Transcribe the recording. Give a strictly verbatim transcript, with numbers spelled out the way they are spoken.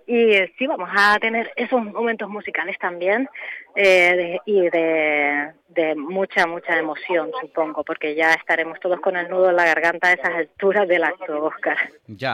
Y eh, sí, vamos a tener esos momentos musicales también eh, de- y de, de mucha, mucha emoción, supongo, porque ya estaremos todos con el nudo en la garganta a esas alturas del acto, Óscar. Ya.